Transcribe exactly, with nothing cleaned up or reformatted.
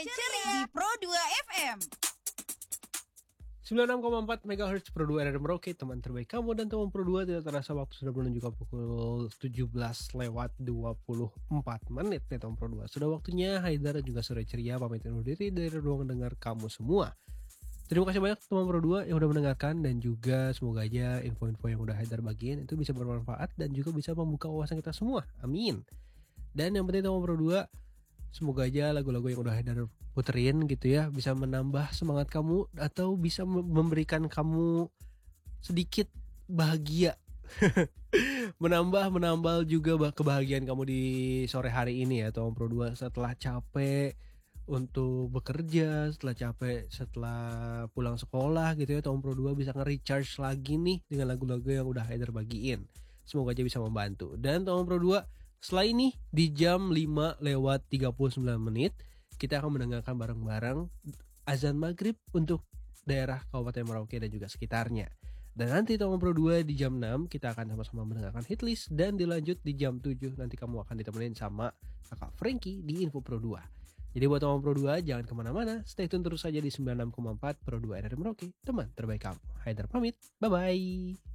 ceria di Pro dua F M. sembilan puluh enam koma empat megahertz Pro dua R R Merauke, teman terbaik kamu. Dan teman Pro dua, tidak terasa waktu sudah menunjukkan pukul tujuh belas lewat dua puluh empat menit nih teman Pro dua. Sudah waktunya Haidar dan juga Sore Ceria pamit undur diri dari ruang dengar kamu semua. Terima kasih banyak teman Pro dua yang udah mendengarkan, dan juga semoga aja info-info yang udah Haidar bagiin itu bisa bermanfaat dan juga bisa membuka wawasan kita semua. Amin. Dan yang penting teman Pro dua, semoga aja lagu-lagu yang udah Haidar puterin gitu ya bisa menambah semangat kamu atau bisa memberikan kamu sedikit bahagia. menambah menambal juga kebahagiaan kamu di sore hari ini ya teman Pro dua, setelah capek untuk bekerja, setelah capek setelah pulang sekolah gitu ya, Tom Pro dua bisa nge-recharge lagi nih dengan lagu-lagu yang udah Haidar bagiin. Semoga aja bisa membantu. Dan Tom Pro dua, setelah ini di jam lima lewat tiga puluh sembilan menit kita akan mendengarkan bareng-bareng azan maghrib untuk daerah Kabupaten Merauke dan juga sekitarnya. Dan nanti Tom Pro dua di jam enam kita akan sama-sama mendengarkan hitlist, dan dilanjut di jam tujuh nanti kamu akan ditemenin sama kakak Frankie di Info Pro dua. Jadi buat teman Pro dua, jangan kemana-mana, stay tune terus saja di sembilan puluh enam koma empat Pro dua R R Merauke, teman terbaik kamu. Haidar pamit, bye-bye.